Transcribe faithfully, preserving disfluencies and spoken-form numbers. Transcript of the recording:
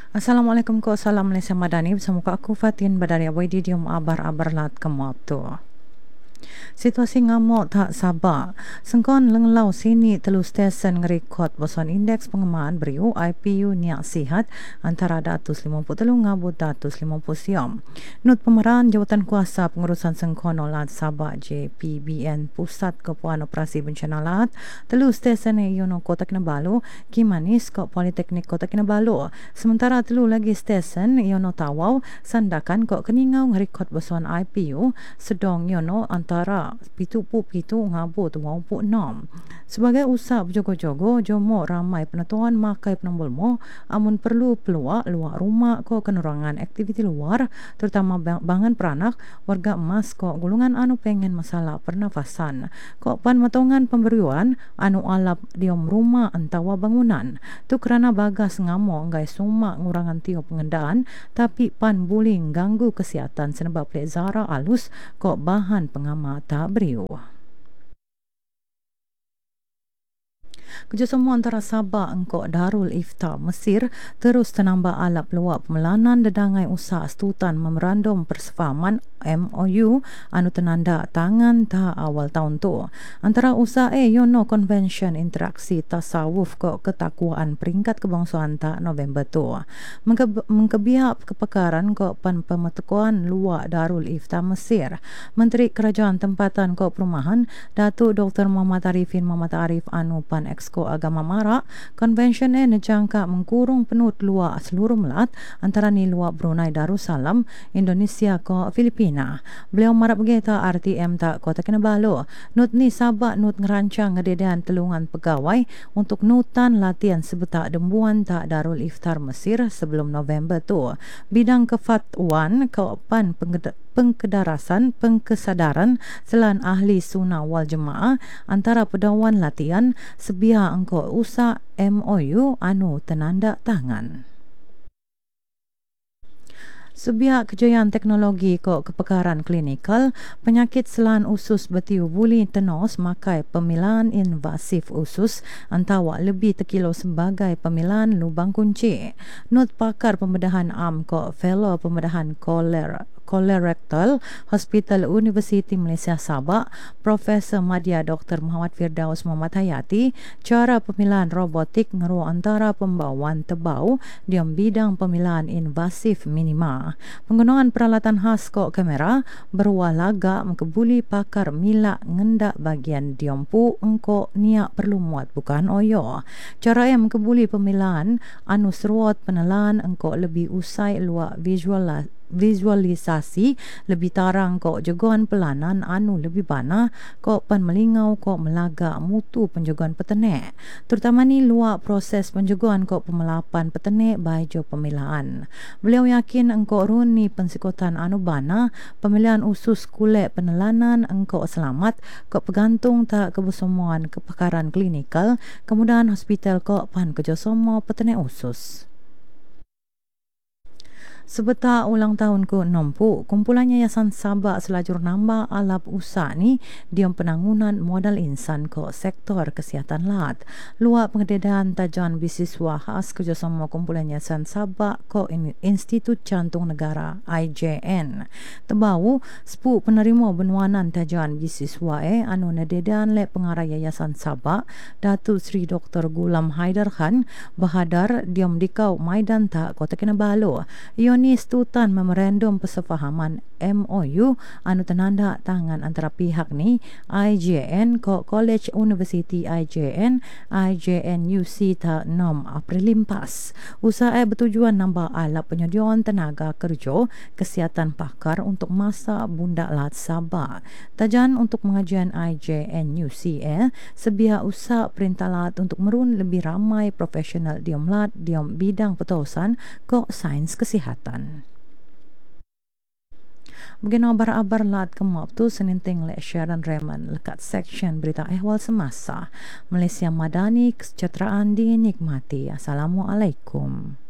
Assalamualaikum ko salam Malaysia Madani bersama aku Fatin Badari Aboy di dium abar-abar lat kemap tu. Situasi ngamuk tak sabar. Sengkon lenglau sini telu stesen ngerekod bosan indeks pengemaan beriu I P U niak sihat antara datus lima puluh telu ngabut datus lima puluh siam. Nut pemeran Jawatan Kuasa Pengurusan Sengkon Lat Sabah J P B N Pusat Kepuan Operasi Bencana Lat telu stesen Yono Kota Kinabalu Kimanis Kok Politeknik Kota Kinabalu. Sementara telu lagi stesen Yono Tawau Sandakan Kok Keningau ngerekod bosan I P U sedang Yono antara pitu pu pitu ngabu tu mau pu enam. Sebagai usaha berjogo-jogo jomo ramai penentuan makai penambul mo amun perlu peluak luar rumah ko kenerangan aktiviti luar terutama bangan peranak warga emas ko gulungan anu pengen masalah pernafasan ko pan matongan pemberian anu alap diom rumah antawa bangunan tu kerana bagas ngamo ngai suma ngurangan tio pengendaan tapi pan buling ganggu kesihatan sebab plek zara alus ko bahan pengamat tak beriu. Kerjasama antara Sabah engkau Darul Iftar Mesir terus tenambah alap luap pemelanan dedangai usaha Sultan Memorandum Persefahaman M O U anu tenanda tangan ta awal tahun tu. Antara usaha e Yono Convention Interaksi Tasawuf ke Ketakwaan Peringkat Kebangsaan ta November tu. Mengkebiak kepakaran ke pan pemetakuan luar Darul Iftar Mesir. Menteri Kerajaan Tempatan ke Perumahan Datuk Doktor Muhammad Arifin Muhammad Arif anu pan Exco Agama Marak, konvensyen ini nejangka mengkurung penut luar seluruh melat antara ni luar Brunei Darussalam, Indonesia ke Filipina. Beliau marap berkata R T M tak Kota Kinabalu. Nut ni Sabah nut ngerancang ngededan telungan pegawai untuk nutan latihan sebetak dembuan tak Darul Iftar Mesir sebelum November tu. Bidang kefatwan keopan pengkedarasan pengkesadaran selain ahli sunnah wal jemaah antara pedawan latihan sebiar engkau usaha M O U anu tenanda tangan. Sebiak kejayaan teknologi ko kepekaran klinikal, penyakit selan usus betiu buli tenos makai pemilahan invasif usus antawa lebih tekilo sebagai pemilahan lubang kunci. Nut pakar pembedahan am ko fellow pembedahan koler Colorectal Hospital Universiti Malaysia Sabah, Profesor Madya Doktor Muhammad Firdaus Muhammad Hayati, cara pemilahan robotik ngeru antara pembawaan tebau diam bidang pemilahan invasif minima. Penggunaan peralatan khas kok kamera berwah laga mengkebuli pakar milak ngendak bagian diampu engkau niak perlu muat bukan oyo. Cara yang mengkebuli pemilahan anu seruat penelan engkau lebih usai luar visual visualisasi lebih tarang kok jagoan pelanan anu lebih bana kok pan melingau kok melaga mutu penjagaan peternak terutama ni luar proses penjagaan kok pemelapan peternak baik jo pemilahan. Beliau yakin engkau runi pensikotan anu bana pemilihan usus kulit penelanan engkau selamat kok pegantung tak kebersamaan kepakaran klinikal kemudahan hospital kok pan kerjasama peternak usus. Sebetar ulang tahun ke enam puluh, kumpulan Yayasan Sabah selajur nambah alap usaha ni diam penangunan modal insan ke sektor kesihatan lat. Luar pengededan tajuan bisiswa khas kerjasama kumpulan Yayasan Sabah ke Institut Jantung Negara I J N. Tebau, sepuluh penerima benuanan tajuan bisiswa e anu nededan le pengarah Yayasan Sabah, Datuk Seri Doktor Gulam Haidar Khan, bahadar diam dikau Maidan tak Kota Kinabalu. Ni Sultan Memorandum Persefahaman M O U anu tenanda tangan antara pihak ni I J N ko College University I J N I J N U C ta enam April limpas. Usaha bertujuan nambah alap penyediaan tenaga kerja kesihatan pakar untuk masa bundak lat Sabah. Tajan untuk pengajian I J N U C eh sebiar usaha perintah lat untuk merun lebih ramai profesional diam lat diam bidang petausan ko sains kesihatan. Begini abar-abar lat kemap tu seninting le Sharon Raymond lekat section berita ehwal semasa. Malaysia Madani, kesejahteraan dinikmati. Assalamualaikum.